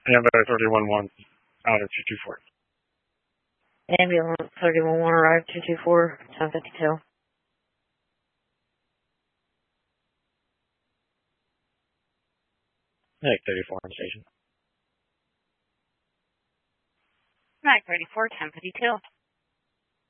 Ambulance 31-1 out of 224. Ambulance 31-1 arrived 224, 1052. Medic 34 on station. Medic 34, 1052.